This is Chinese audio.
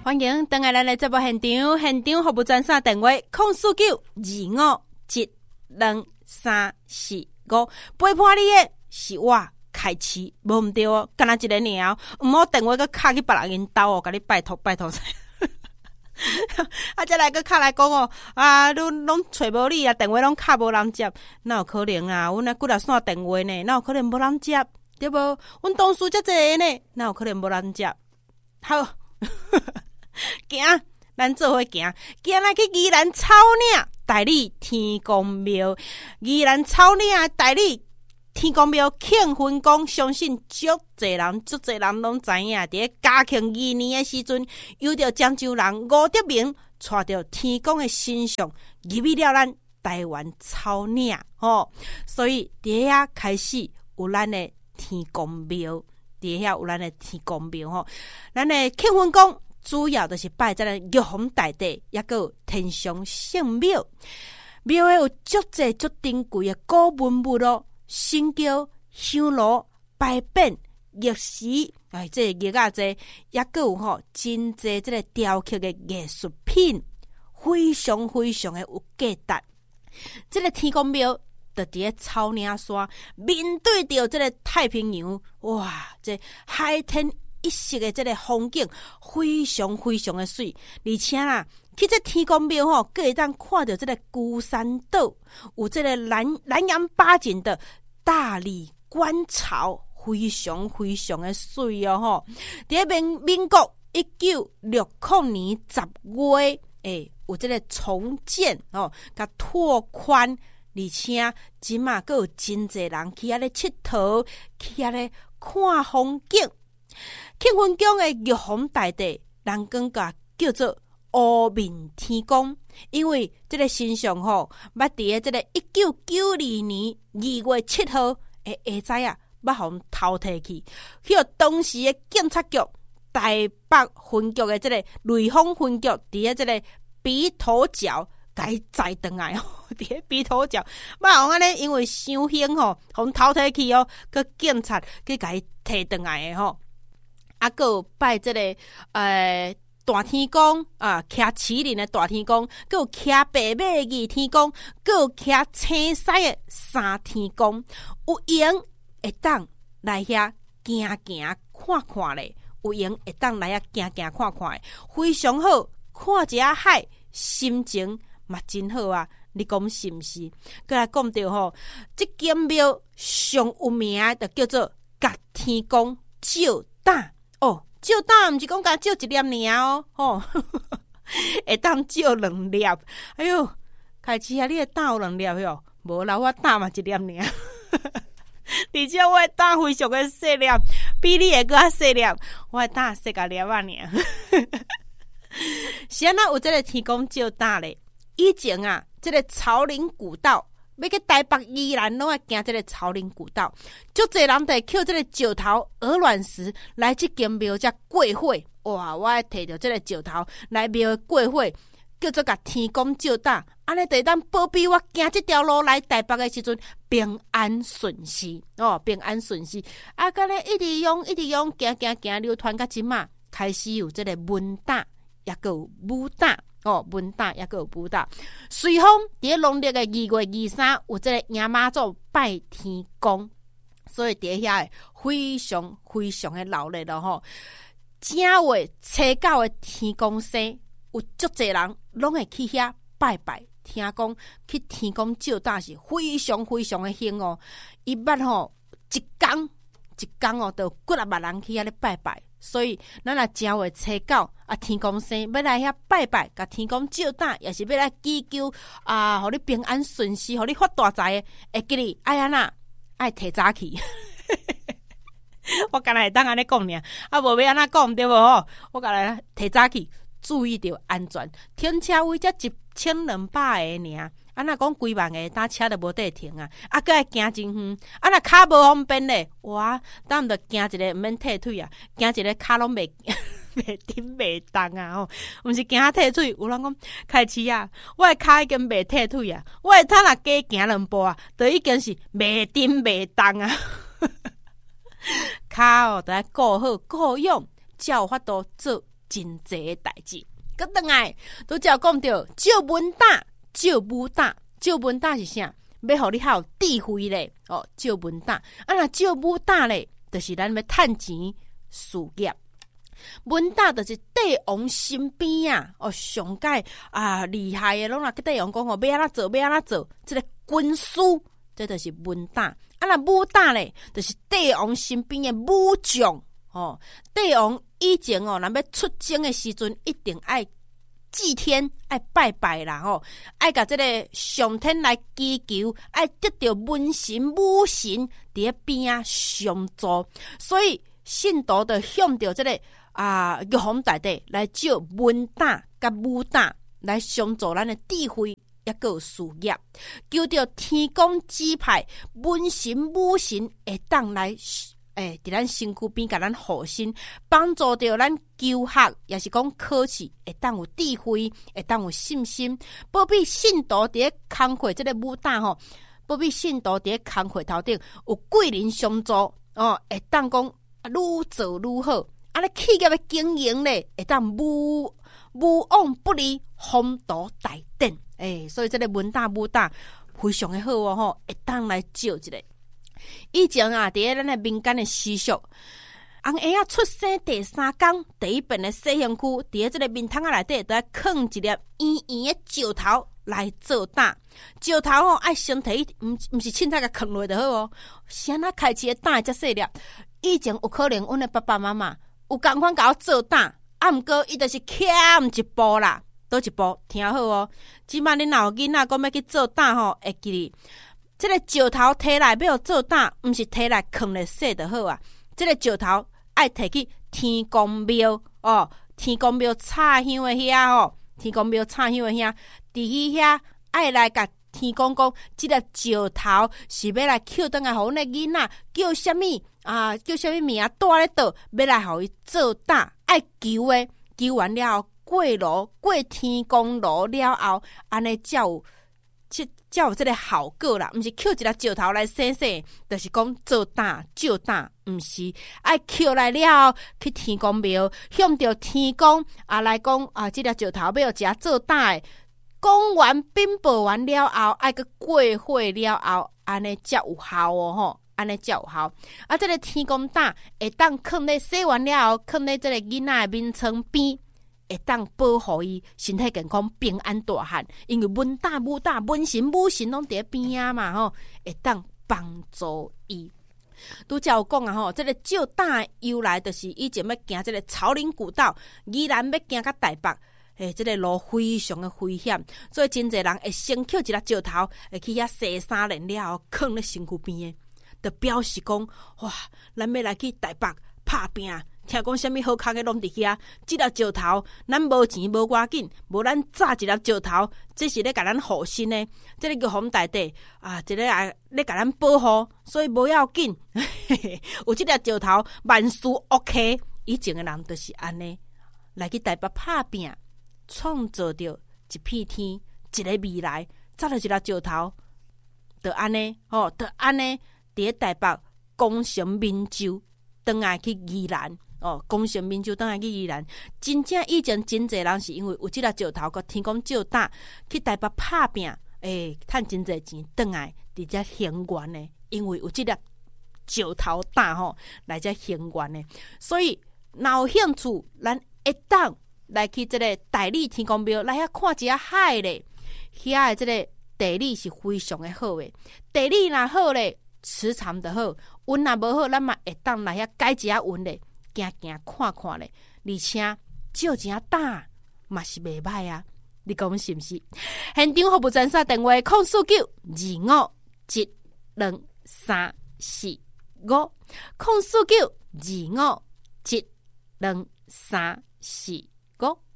欢迎登来咱的节目现场，现场服务专线电话04925723445，陪伴你的是我开启，无毋对哦，干那一个尔，毋好电话佮卡去别人因兜哦，甲你拜托拜托。啊，再来个卡来讲哦，啊，你拢找无你啊，电话拢卡无人接，哪有可能啊？阮啊几啊线电话呢，哪有可能无人接？对无？阮同事遮济呢，哪有可能无人接？好，行，咱做伙行，今仔去宜兰草岭代理天公庙，宜兰草岭代理天公庙庆婚宫，相信足侪人拢知影，伫嘉庆2年的时阵，有着漳州人吴德明带着天公的神像入去了咱台湾草岭所以伫遐开始有咱的天公庙，伫遐有咱的天公庙咱的庆婚宫主要就是拜咱的玉皇大帝，也有天上圣庙，庙的有足侪足珍贵的古文物神轿、香炉、牌匾、玉石，这个玉仔这也个有真济这个雕刻的艺术品，非常的有价值。这个天公庙就伫咧草岭山，面对着这个太平洋，哇，这海天一色的这个风景，非常的水，而且啦。去这天公庙佫会当看到这个孤山岛，有这个南洋八景的大理观潮，非常的水哦伫民国1960年10月，有这个重建甲拓宽，而且即马佫有真侪人去遐咧佚佗，去遐咧看风景。庆婚宫的玉皇大帝，人更加叫做乌面天公，因为这个神像捌伫这个1992年2月7号下早捌互偷摕去，迄当时的警察局台北分局的这个雷锋分局伫这个鼻头角改载回来伫咧鼻头角，捌互安尼因为伤凶互偷摕去佮警察去甲伊摕回来的啊，佮有拜这个大天公啊，骑麒麟的大天公，佮有骑白马的二天公，佮有骑青狮的三天公，有闲会当来遐行看咧，有闲会当来遐行看咧，非常好，看一下海，心情嘛真好啊！你讲是毋是？佮来讲到这间庙上有名的就叫做甲天公照胆照胆毋是讲甲照一粒尔会当照2粒。哎哟，开始你的胆有2粒哟，无啦，我胆嘛1粒尔。而且我的胆非常的细粒，比你的更细粒，我的胆细甲粒尔。是安那有这个天公照胆咧？以前啊，这个草林古道。要去台北宜兰拢要行这个草林古道，足侪人得捡这个石头、鹅卵石来这间庙才过火。哇！我还摕着这个石头来庙过火，叫做甲天公照胆，安尼得当保庇我行这条路来台北的时阵平安顺遂平安顺遂。啊，甲咧一直用，行流传到即马，开始有这个文胆，也个有武胆。文胆也有武胆，随风伫农历的2月23有这个迎妈祖拜天公，所以伫遐非常的闹热咯正月初9的天公生，有足侪人拢会去遐拜拜。听讲去天公照胆是非常的兴伊捌一天就几啊万人去遐咧拜拜。所以，咱若正月初9啊，天公生要来遐拜拜，甲天公照胆，也是要来祈求啊，互你平安顺遂，互你发大财的。会记哩，安那爱提早去。我敢若会当安尼讲尔，啊，无要安那讲对无？我敢若提早去，注意着安全，停车位才1200个尔。啊，若讲几万个搭车都无得停啊！啊，搁爱行真远，啊，若骹无方便咧，哇，咱毋着行一个毋免退腿啊，行一个骹拢袂顶袂动啊！毋是行退腿，有人讲开始啊，我的骹已经袂退腿啊，我的脚若加行2步啊，就已经是袂顶袂动啊！骹就要顾好顾用，才有法度做真济的代志。搁倒来都只讲到借文大，借武大，借文大是啥？要互你较有智慧咧，借文大。啊，若借武大咧，就是咱要趁钱事业。文大就是帝王身边啊，上界厉害的，拢若去帝王讲要安怎做，要安怎做，这个军师，这就是文大。啊，若武大咧，就是帝王身边的武将。帝王以前若要出征的时阵，一定爱祭天，爱拜拜啦爱甲这个上天来祈求，爱得到文神武神伫咧边啊相助，所以信徒就向着这个玉皇大帝来借文大甲武大来相助咱的智慧，也个事业，求着天公指派文神武神会当来伫咱身躯边，甲咱护身，帮助着咱求学，也是讲考试会当有智慧，会当有信心。保庇信徒伫咧工课，这个武大保庇信徒伫咧工课头顶有贵人相助会当讲愈做愈好。你企业的经营咧，会当无往不利，风度大展。所以这个文大武大非常的好会当来借一个。以前伫咧咱的民间的习俗，翁儿出生第3天，第一遍的西洋区，伫咧这个面桶内底，都要放一粒圆圆的石头来做胆。石头爱先摕，毋是凊彩甲放落就好先开始的胆才细粒。以前有可能，阮的爸爸妈妈有共款甲我做胆，毋过伊就是欠一步啦，倒一步听好即摆恁若有囡仔讲要去做胆会记哩。这个石头摕来要做胆，毋是摕来放咧洗就好啊。这个石头爱摕去天公庙天公庙插香的遐天公庙插香的遐，伫遐爱来甲天公讲，这个石头是要来捡倒来，互阮的囡仔叫什么叫什么名住咧倒，要来互伊做胆，爱求的，求完了后过炉过天公炉了后，安尼才有这个效果啦，毋是捡一粒石头来洗洗，就是讲做胆借胆，毋是爱捡来了去天公庙，向着天公来讲这粒石头要食做胆的，讲完禀报完了后，爱去过火了后，安尼才有效安尼才有效。这个天公胆会当放咧洗完了后，放咧这个囡仔的面床边。会当保护伊身体健康、平安大汉，因为文大文神武神拢伫咧边嘛会当帮助伊。拄则有讲这个借胆由来就是以前要行这个草林古道，宜兰要行到台北，这个路非常的危险，所以真侪人会先捡一粒石头，会去遐洗3年了后，放咧身躯边的，就表示讲哇，咱要来去台北拍拼。听讲什么好康的拢伫遐，这粒石头咱无钱无要紧，无咱炸一粒石头，这是咧甲咱护身的，这个玉皇大帝这个咧甲咱保护，所以无要紧。有这粒石头，万事 OK。以前的人就是安尼来去台北拍拼，创造着一片天，一个未来，炸了一粒石头，就安尼就安尼伫台北功成名就，转来去宜兰。功成名就，当然去宜兰。真正以前真侪人是因为有这粒石头，甲天公借胆去台北拍拼，赚真侪钱，转来伫遮兴元的，因为有这粒石头胆来遮兴元的。所以，若有兴趣，咱会当来去这个大理天公庙来遐看一下海咧。遐的这个地理是非常的好的，地理若好咧，磁场就好；运若无好，咱嘛会当来遐改一下运咧。行看看咧，而且借钱胆嘛是袂歹啊！你讲是毋是？现场服务专线电话：04925722345，04925722345。